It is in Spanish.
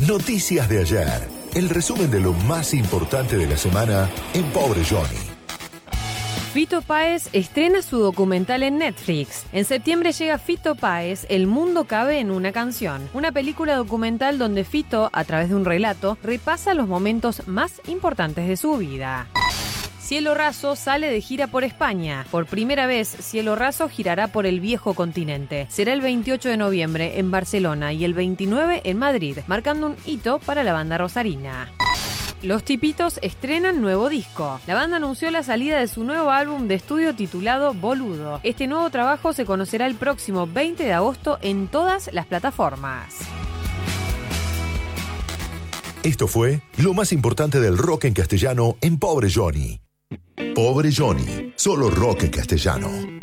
Noticias de ayer. El resumen de lo más importante de la semana en Pobre Johnny. Fito Páez estrena su documental en Netflix. En septiembre llega Fito Páez, El mundo cabe en una canción. Una película documental donde Fito, a través de un relato, repasa los momentos más importantes de su vida. Cielo Raso sale de gira por España. Por primera vez, Cielo Raso girará por el viejo continente. Será el 28 de noviembre en Barcelona y el 29 en Madrid, marcando un hito para la banda rosarina. Los Tipitos estrenan nuevo disco. La banda anunció la salida de su nuevo álbum de estudio titulado Boludo. Este nuevo trabajo se conocerá el próximo 20 de agosto en todas las plataformas. Esto fue lo más importante del rock en castellano en Pobre Johnny. Pobre Johnny, solo rock en castellano.